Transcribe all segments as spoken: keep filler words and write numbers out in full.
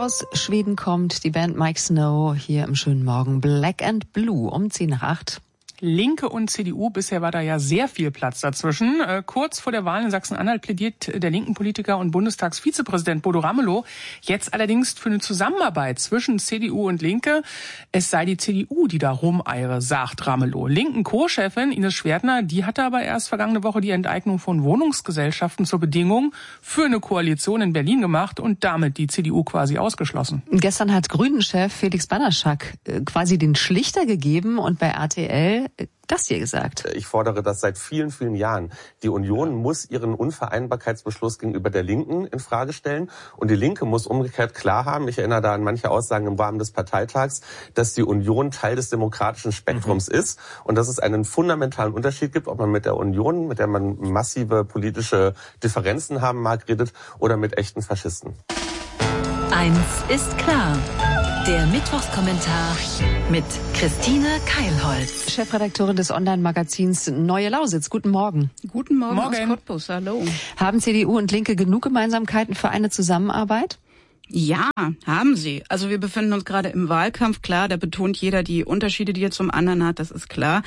Aus Schweden kommt die Band Mike Snow hier im schönen Morgen. Black and Blue um zehn nach acht. Linke und C D U, bisher war da ja sehr viel Platz dazwischen. Äh, kurz vor der Wahl in Sachsen-Anhalt plädiert der linken Politiker und Bundestagsvizepräsident Bodo Ramelow jetzt allerdings für eine Zusammenarbeit zwischen C D U und Linke. Es sei die C D U, die da rumeire, sagt Ramelow. Linken Co-Chefin Ines Schwertner, die hatte aber erst vergangene Woche die Enteignung von Wohnungsgesellschaften zur Bedingung für eine Koalition in Berlin gemacht und damit die C D U quasi ausgeschlossen. Gestern hat Grünen-Chef Felix Banaschak quasi den Schlichter gegeben und bei R T L das hier gesagt. Ich fordere das seit vielen, vielen Jahren. Die Union muss ihren Unvereinbarkeitsbeschluss gegenüber der Linken in Frage stellen. Und die Linke muss umgekehrt klar haben, ich erinnere da an manche Aussagen im Rahmen des Parteitags, dass die Union Teil des demokratischen Spektrums mhm. ist und dass es einen fundamentalen Unterschied gibt, ob man mit der Union, mit der man massive politische Differenzen haben mag, redet oder mit echten Faschisten. Eins ist klar. Der Mittwochskommentar mit Christine Keilholz, Chefredakteurin des Online-Magazins Neue Lausitz. Guten Morgen. Guten Morgen, Morgen. aus Cottbus. Hallo. Haben C D U und Linke genug Gemeinsamkeiten für eine Zusammenarbeit? Ja, haben sie. Also wir befinden uns gerade im Wahlkampf. Klar, da betont jeder die Unterschiede, die er zum anderen hat. Das ist klar.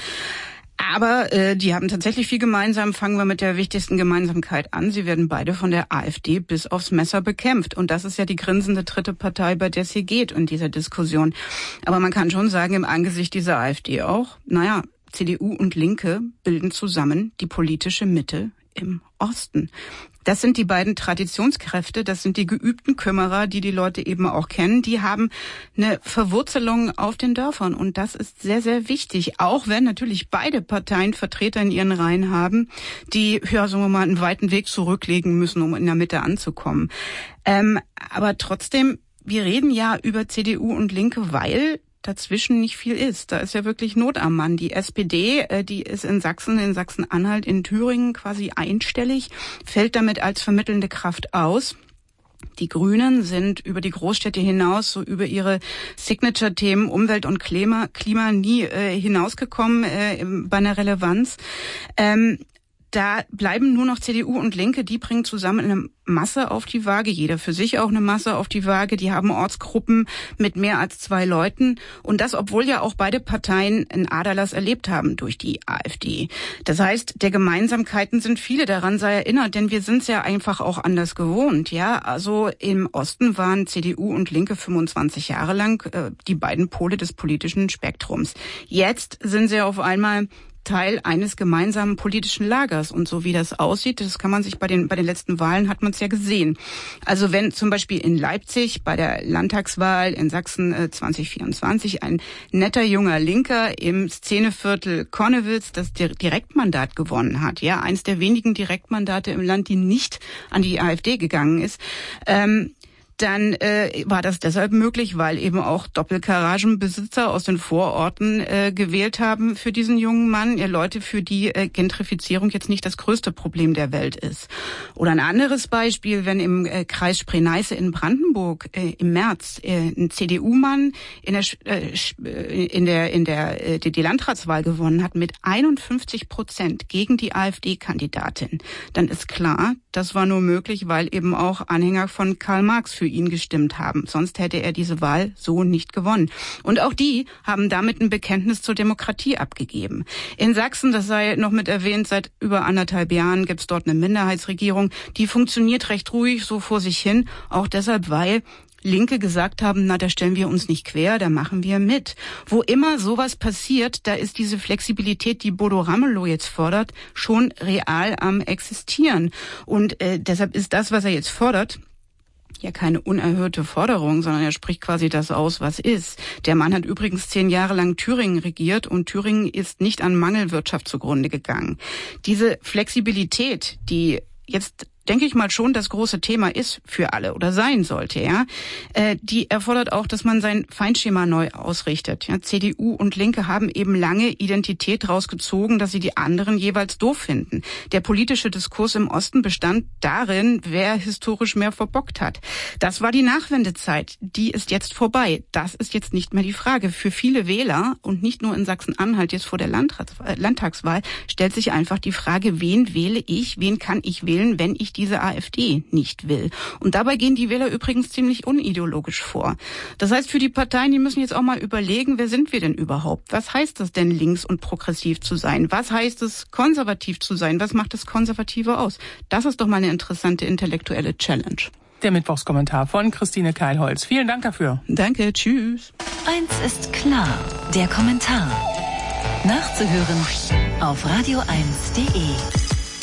Aber äh, die haben tatsächlich viel gemeinsam. Fangen wir mit der wichtigsten Gemeinsamkeit an. Sie werden beide von der AfD bis aufs Messer bekämpft. Und das ist ja die grinsende dritte Partei, bei der es hier geht in dieser Diskussion. Aber man kann schon sagen, im Angesicht dieser AfD auch, naja, C D U und Linke bilden zusammen die politische Mitte im Osten. Das sind die beiden Traditionskräfte, das sind die geübten Kümmerer, die die Leute eben auch kennen. Die haben eine Verwurzelung auf den Dörfern und das ist sehr, sehr wichtig. Auch wenn natürlich beide Parteien Vertreter in ihren Reihen haben, die, ja, sagen wir mal, einen weiten Weg zurücklegen müssen, um in der Mitte anzukommen. Ähm, aber trotzdem, wir reden ja über C D U und Linke, weil dazwischen nicht viel ist. Da ist ja wirklich Not am Mann. Die S P D, äh, die ist in Sachsen, in Sachsen-Anhalt, in Thüringen quasi einstellig, fällt damit als vermittelnde Kraft aus. Die Grünen sind über die Großstädte hinaus, so über ihre Signature-Themen Umwelt und Klima, Klima nie äh, hinausgekommen äh, bei einer Relevanz. Ähm, Da bleiben nur noch C D U und Linke, die bringen zusammen eine Masse auf die Waage, jeder für sich auch eine Masse auf die Waage. Die haben Ortsgruppen mit mehr als zwei Leuten und das, obwohl ja auch beide Parteien einen Aderlass erlebt haben durch die AfD. Das heißt, der Gemeinsamkeiten sind viele, daran sei erinnert, denn wir sind es ja einfach auch anders gewohnt. Ja, also im Osten waren C D U und Linke fünfundzwanzig Jahre lang äh, die beiden Pole des politischen Spektrums. Jetzt sind sie auf einmal Teil eines gemeinsamen politischen Lagers. Und so wie das aussieht, das kann man sich bei den bei den letzten Wahlen hat man es ja gesehen. Also wenn zum Beispiel in Leipzig bei der Landtagswahl in Sachsen äh, zwanzig vierundzwanzig ein netter junger Linker im Szeneviertel Connewitz das Direktmandat gewonnen hat, ja, eins der wenigen Direktmandate im Land, die nicht an die AfD gegangen ist, ähm, dann äh, war das deshalb möglich, weil eben auch Doppelgaragenbesitzer aus den Vororten äh, gewählt haben für diesen jungen Mann. Ja, Leute, für die äh, Gentrifizierung jetzt nicht das größte Problem der Welt ist. Oder ein anderes Beispiel, wenn im äh, Kreis Spree-Neiße in Brandenburg äh, im März äh, ein C D U-Mann in der äh, in der in der äh, die, die Landratswahl gewonnen hat mit einundfünfzig Prozent gegen die AfD-Kandidatin, dann ist klar, das war nur möglich, weil eben auch Anhänger von Karl Marx für ihn gestimmt haben. Sonst hätte er diese Wahl so nicht gewonnen. Und auch die haben damit ein Bekenntnis zur Demokratie abgegeben. In Sachsen, das sei noch mit erwähnt, seit über anderthalb Jahren gibt es dort eine Minderheitsregierung. Die funktioniert recht ruhig so vor sich hin. Auch deshalb, weil Linke gesagt haben, na, da stellen wir uns nicht quer, da machen wir mit. Wo immer sowas passiert, da ist diese Flexibilität, die Bodo Ramelow jetzt fordert, schon real am existieren. Und äh, deshalb ist das, was er jetzt fordert, ja keine unerhörte Forderung, sondern er spricht quasi das aus, was ist. Der Mann hat übrigens zehn Jahre lang Thüringen regiert und Thüringen ist nicht an Mangelwirtschaft zugrunde gegangen. Diese Flexibilität, die jetzt denke ich mal schon das große Thema ist für alle oder sein sollte, ja. Äh, die erfordert auch, dass man sein Feindschema neu ausrichtet. Ja, C D U und Linke haben eben lange Identität rausgezogen, dass sie die anderen jeweils doof finden. Der politische Diskurs im Osten bestand darin, wer historisch mehr verbockt hat. Das war die Nachwendezeit. Die ist jetzt vorbei. Das ist jetzt nicht mehr die Frage. Für viele Wähler und nicht nur in Sachsen-Anhalt jetzt vor der Landrats- äh, Landtagswahl stellt sich einfach die Frage, wen wähle ich, wen kann ich wählen, wenn ich diese AfD nicht will. Und dabei gehen die Wähler übrigens ziemlich unideologisch vor. Das heißt, für die Parteien, die müssen jetzt auch mal überlegen, wer sind wir denn überhaupt? Was heißt es denn, links und progressiv zu sein? Was heißt es, konservativ zu sein? Was macht das Konservative aus? Das ist doch mal eine interessante intellektuelle Challenge. Der Mittwochskommentar von Christine Keilholz. Vielen Dank dafür. Danke, tschüss. Eins ist klar, der Kommentar. Nachzuhören auf radio eins punkt de.